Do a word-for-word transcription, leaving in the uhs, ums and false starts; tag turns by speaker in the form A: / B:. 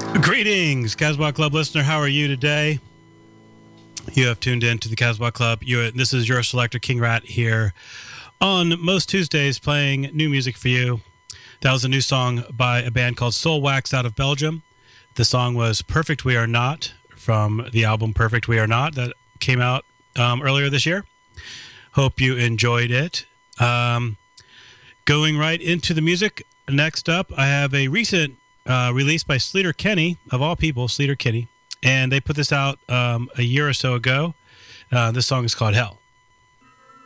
A: Greetings, Casbah Club listener. How are you today? You have tuned in to the Casbah Club. You, this is your selector, King Rat, here on most Tuesdays playing new music for you. That was a new song by a band called Soul Wax out of Belgium. The song was Perfect We Are Not from the album Perfect We Are Not that came out um, earlier this year. Hope you enjoyed it. Um, going right into the music, next up, I have a recent uh, release by Sleater-Kinney, of all people, Sleater-Kinney. And they put this out um, a year or so ago. Uh, this song is called Hell.